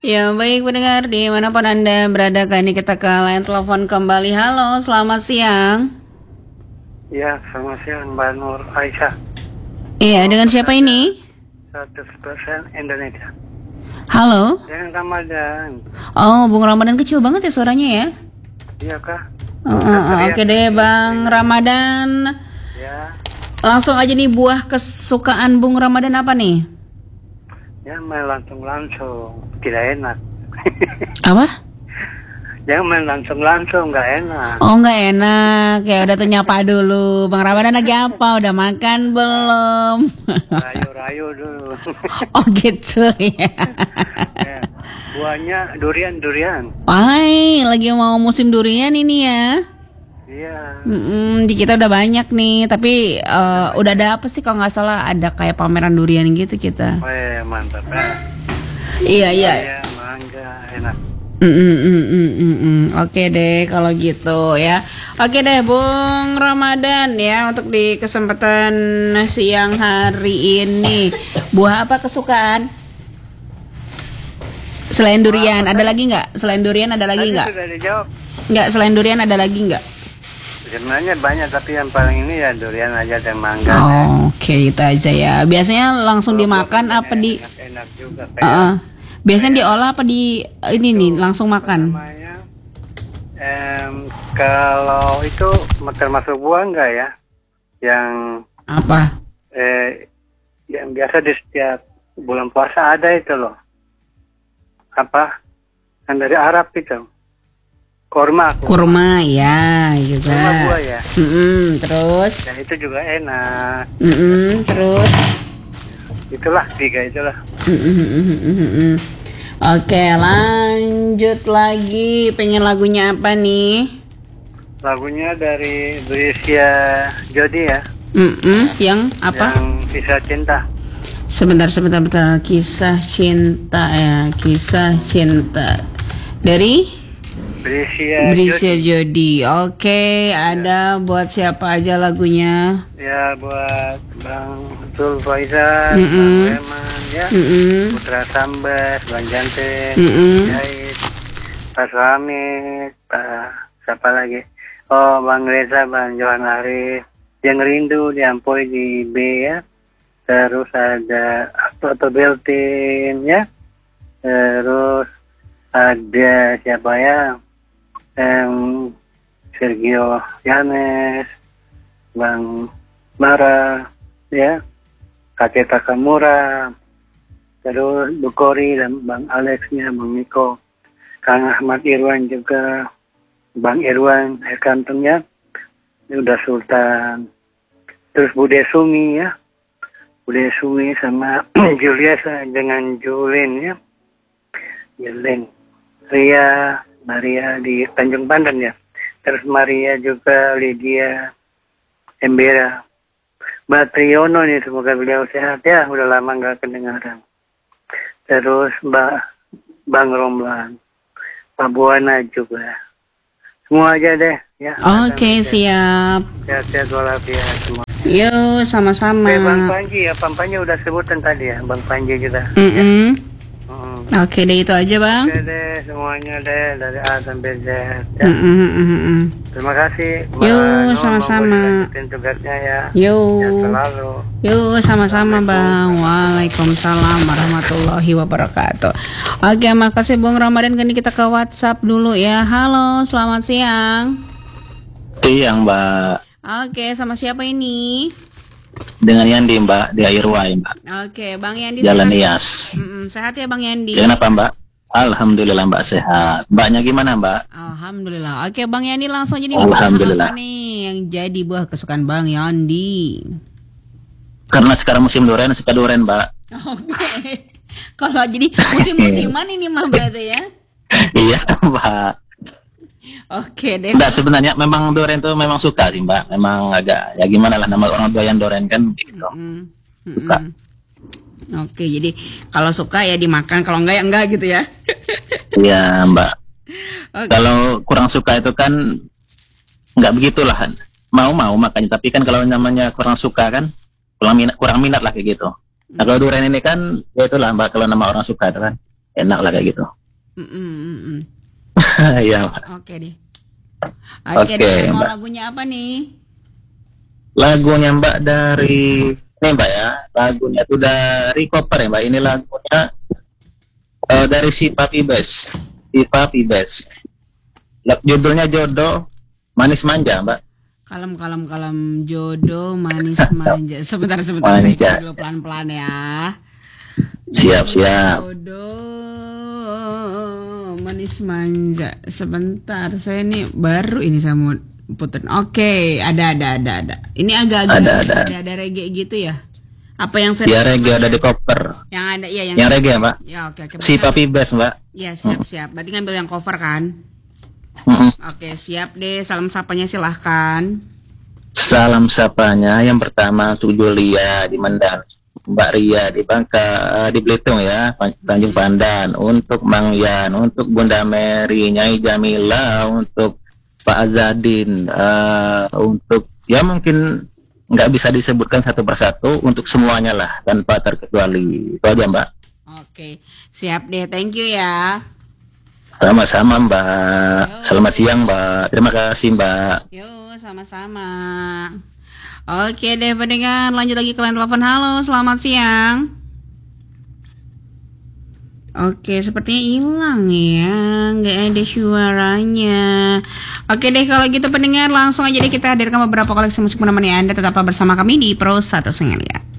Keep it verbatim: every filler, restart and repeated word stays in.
Ya, baik pendengar dimanapun Anda berada, kali ini kita ke line telepon kembali. Halo, selamat siang. Ya, selamat siang Mbak Nur Aisyah. Iya, dengan siapa ini? seratus persen Indonesia. Halo. Yang Ramadan. Oh, Bung Ramadan kecil banget ya suaranya ya? Iya kah? Uh, uh, uh, Oke deh Bang Ramadan. Ya. Langsung aja nih, buah kesukaan Bung Ramadan apa nih? Ya, main langsung-langsung. Tidak enak. Apa? Jangan main langsung-langsung, nggak enak. Oh, nggak enak. Ya udah tuh, nyapa dulu. Bang Ramadan lagi apa? Udah makan belum? Rayu-rayu dulu. Oh gitu ya. Ya. Buahnya durian-durian. Wah, lagi mau musim durian ini ya. Iya. Mm-mm, di kita udah banyak nih, tapi uh, udah ada apa sih kalau nggak salah, ada kayak pameran durian gitu kita. Oh ya, mantap ya. Iya iya. Iya, mangga enak. Mm-mm-mm-mm-mm. Oke deh kalau gitu ya. Oke deh Bung Ramadan ya, untuk di kesempatan siang hari ini, buah apa kesukaan? Selain durian, ada lagi nggak? Selain durian ada lagi nggak? Sudah dijawab. Nggak, selain durian ada lagi nggak? Sebenarnya banyak, tapi yang paling ini ya durian aja dan mangga. Oh, oke okay, itu aja ya. Biasanya langsung dimakan apa di? Enak, enak juga. Uh, biasanya diolah apa di ini nih langsung makan? Namanya, em, kalau itu termasuk buah enggak ya? Yang Apa? Eh, yang biasa di setiap bulan puasa ada itu loh. Apa? Yang dari Arab itu. Kurma. Kurma ya juga. Kurma buah ya. Mm-mm, terus? Ya itu juga enak. Mm-mm, terus? Itulah tiga itulah. Mm-mm-mm-mm-mm. Oke, lanjut lagi. Pengen lagunya apa nih? Lagunya dari Beresia Jodi ya. Mm-mm, yang apa? Yang Kisah Cinta. Sebentar, sebentar, sebentar. Kisah cinta ya, kisah cinta. Dari? Beresia Beresia Jodi. Jodi. Oke, ada buat siapa aja lagunya? Ya, buat Bang Zul Faizal, Mm-mm. Bang Reman ya. Mm-mm. Putra Sambas, Bang Janten, Mm-mm. Jahit, Pak Suhamid, Pak siapa lagi? Oh, Bang Reza, Bang Johan Arif, yang rindu diampoi di B ya. Terus ada Toto Beltin ya. Terus ada siapa ya? Em, Sergio Yanes, Bang Mara ya. Kakek Takamura, terus Bukori dan Bang Alexnya, Bang Niko, Kang Ahmad Irwan juga, Bang Irwan Air Kantong ya, ini udah Sultan, terus Bude Sumi ya, Bude Sumi sama Julia dengan Julin ya, Julin, Ria, Maria di Tanjung Pandan ya, terus Maria juga, Lydia, Embera. Mbak Triyono nih, semoga beliau sehat ya, udah lama nggak kedengaran. Terus Mbak Bang Romlan, Pak Buana juga. Semua aja deh ya. Oke, siap. Sehat-sehat walafiat semua. Yuk, sama-sama. Eh, Bang Panji ya, Bang Panji udah sebutan tadi ya, Bang Panji juga. Mm-mm. Hmm. Oke deh, itu aja Bang. Oke deh, semuanya deh, dari A sampai Z ya. Mm-mm-mm-mm. Terima kasih. Mbak Yuk, Nur, sama-sama. monggo dilanjutin tugasnya ya. Yuk. Ya, selalu. Yuk, sama-sama Bang. Waalaikumsalam warahmatullahi wabarakatuh. Oke, makasih Bung Ramadan. Kini kita ke WhatsApp dulu ya. Halo, selamat siang. Siang Mbak. Oke, sama siapa ini? Dengan Yandi Mbak, di Airway Mbak. Oke, Bang Yandi. Jalan sehat? Nias. Mm-mm, sehat ya Bang Yandi? Kenapa Mbak? Alhamdulillah Mbak sehat. Mbaknya gimana Mbak? Alhamdulillah. Oke Bang Yandi, langsung jadi Alhamdulillah. apa nih yang jadi buah kesukaan Bang Yandi? Karena sekarang musim durian, suka durian Mbak. Oke. Kalau jadi musim-musiman ini mah berarti ya? Iya Mbak. Oke deh. Enggak, sebenarnya memang durian tuh memang suka sih Mbak. Memang agak, ya gimana lah, nama orang doyan durian kan gitu. Mm-mm. Suka. Oke, jadi kalau suka ya dimakan, kalau enggak ya enggak gitu ya? Iya Mbak. Oke. Kalau kurang suka itu kan nggak begitulah. Mau-mau makanya, tapi kan kalau namanya kurang suka kan kurang minat, kurang minat lah kayak gitu. Nah kalau durian ini kan ya itulah Mbak, kalau nama orang suka itu kan enak lah kayak gitu. Mm, mm, mm, mm. Iya, Mbak. Oke deh. Oke Oke, deh, mau Mbak. lagunya apa nih? Lagunya Mbak dari ini Mbak ya, lagunya itu dari cover ya Mbak. Ini lagunya eh, dari si Papi Bes, si Papi Bes. Lag- Judulnya Jodoh Manis Manja Mbak. Kalem kalem kalem jodoh manis manja. Sebentar sebentar saya Manja. coba dulu pelan-pelan ya. Siap siap. Jodoh manis manja. Sebentar, saya ini baru ini saya mau putar. Oke, ada ada ada ada. Ini agak-agak Ada, ada. ada, ada reggae gitu ya? Apa yang versi Ya reggae ada di cover. yang ada ya yang, Yang reggae Mbak. ya oke oke. Si Berarti Papi Bes Mbak. ya siap siap. Berarti ngambil yang cover kan? Mm-mm. Oke, siap deh. Salam sapanya silahkan. Salam sapanya yang pertama untuk Julia di Mendang, Mbak Ria di Bangka, eh, di Belitung ya, Pan- Tanjung Pandan, untuk Mang Yan, untuk Bunda Mary, Nyai Jamila, untuk Pak Azadin, eh, untuk ya mungkin nggak bisa disebutkan satu persatu, untuk semuanya lah tanpa terkecuali. Itu aja Mbak. Oke, siap deh. Thank you ya. Sama-sama Mbak. Selamat siang Mbak. Terima kasih Mbak. Yuk, sama-sama. Oke deh pendengar, lanjut lagi ke line telepon. Halo, selamat siang. Oke, sepertinya hilang ya, nggak ada suaranya. Oke deh, kalau gitu pendengar, langsung aja deh kita hadirkan beberapa koleksi musik menemani Anda. Tetaplah bersama kami di Pro satu Sengalia.